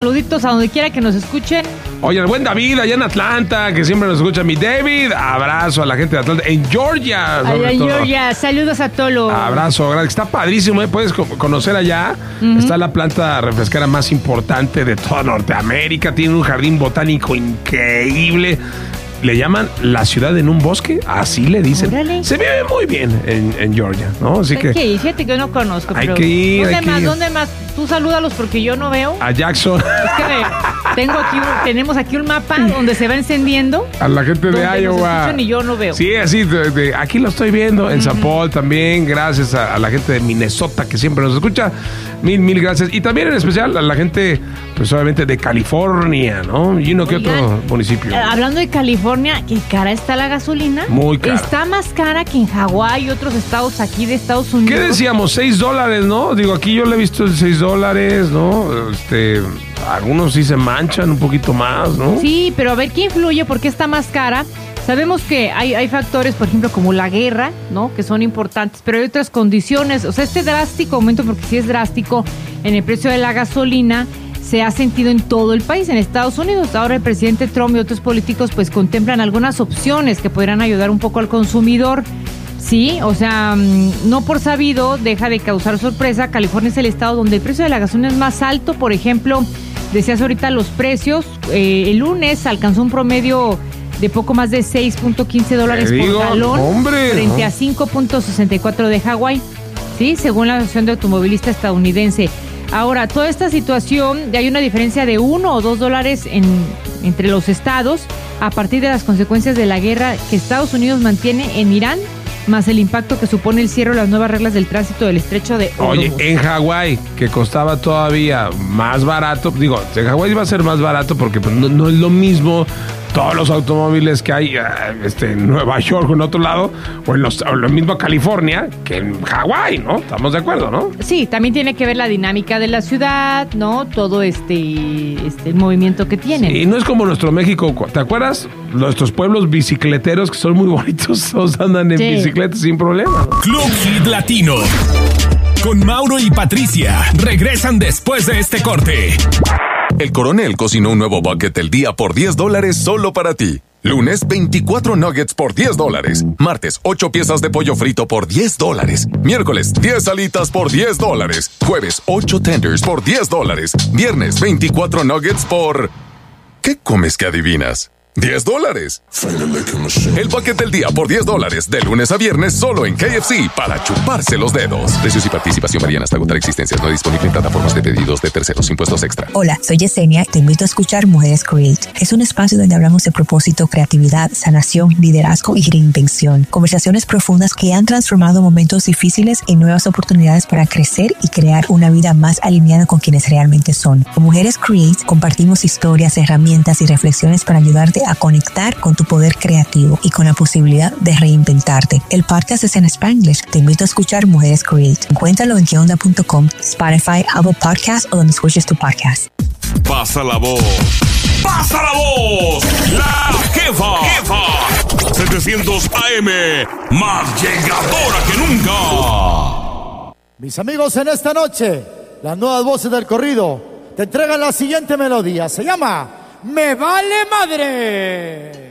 saluditos a donde quiera que nos escuchen. Oye, el buen David allá en Atlanta, que siempre nos escucha. Mi David, abrazo a la gente de Atlanta. En Georgia. Allá en Georgia, saludos a Tolo. Abrazo, está padrísimo, puedes conocer allá. Está la planta refresquera más importante de toda Norteamérica. Tiene un jardín botánico increíble. Le llaman la ciudad en un bosque, así le dicen. Órale. Se vive muy bien en Georgia, ¿no? Así que fíjate que no conozco. Hay que ir. ¿Dónde más? Tú salúdalos porque yo no veo. A Jackson. Es que tenemos aquí un mapa donde se va encendiendo. A la gente de Iowa. Y yo no veo. Sí, así, aquí lo estoy viendo. En San Paul también. Gracias a la gente de Minnesota que siempre nos escucha. Mil gracias. Y también en especial a la gente, pues obviamente de California, ¿no? Y ¿qué otro municipio? Hablando de California, ¿qué cara está la gasolina? Muy cara. Está más cara que en Hawái y otros estados aquí de Estados Unidos. ¿Qué decíamos? $6, ¿no? Digo, aquí yo le he visto $6, ¿no? Algunos sí se manchan un poquito más, ¿no? Sí, pero a ver, ¿qué influye? ¿Por qué está más cara? Sabemos que hay factores, por ejemplo, como la guerra, ¿no? Que son importantes, pero hay otras condiciones. O sea, este drástico aumento, porque sí es drástico, en el precio de la gasolina, se ha sentido en todo el país, en Estados Unidos. Ahora el presidente Trump y otros políticos pues contemplan algunas opciones que podrán ayudar un poco al consumidor. Sí, o sea, no por sabido deja de causar sorpresa. California es el estado donde el precio de la gasolina es más alto. Por ejemplo, decías ahorita los precios. El lunes alcanzó un promedio de poco más de $6.15 por galón, frente a 5.64 de Hawái, ¿sí? Según la Asociación de Automovilistas Estadounidense. Ahora, toda esta situación, hay una diferencia de $1 o $2 entre los estados a partir de las consecuencias de la guerra que Estados Unidos mantiene en Irán, más el impacto que supone el cierre de las nuevas reglas del tránsito del estrecho de Hormuz. Oye, en Hawái, que costaba todavía más barato, digo, en Hawái iba a ser más barato porque pues, no es lo mismo todos los automóviles que hay en Nueva York o en otro lado, o en lo mismo California, que en Hawái, ¿no? Estamos de acuerdo, ¿no? Sí, también tiene que ver la dinámica de la ciudad, ¿no? Todo el movimiento que tienen. Y no es como nuestro México, ¿te acuerdas? Nuestros pueblos bicicleteros que son muy bonitos, todos andan en bicicleta sin problema, ¿no? Club Hit Latino. Con Mauro y Patricia. Regresan después de este corte. El Coronel cocinó un nuevo bucket del día por $10 solo para ti. Lunes, 24 nuggets por $10. Martes, 8 piezas de pollo frito por $10. Miércoles, 10 alitas por $10. Jueves, 8 tenders por $10. Viernes, 24 nuggets por... ¿Qué comes que adivinas? $10. El bucket del día por $10. De lunes a viernes solo en KFC para chuparse los dedos. Precios y participación varían hasta agotar existencias. No disponible en plataformas de pedidos de terceros. Impuestos extra. Hola, soy Yesenia. Te invito a escuchar Mujeres Create. Es un espacio donde hablamos de propósito, creatividad, sanación, liderazgo y reinvención. Conversaciones profundas que han transformado momentos difíciles en nuevas oportunidades para crecer y crear una vida más alineada con quienes realmente son. Con Mujeres Create compartimos historias, herramientas y reflexiones para ayudarte a conectar con tu poder creativo y con la posibilidad de reinventarte. El podcast es en Spanglish. Te invito a escuchar Mujeres Create. Encuéntralo en queonda.com, Spotify, Apple Podcasts o donde escuches tu podcast. Pasa la voz. ¡Pasa la voz! ¡La jefa! 700 AM. Más llegadora que nunca. Mis amigos, en esta noche, las nuevas voces del corrido te entregan la siguiente melodía. Se llama... ¡Me vale madre!